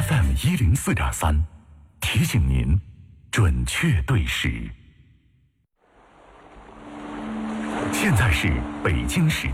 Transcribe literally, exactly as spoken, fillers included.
F M 一零四点三，提醒您准确对时。现在是北京时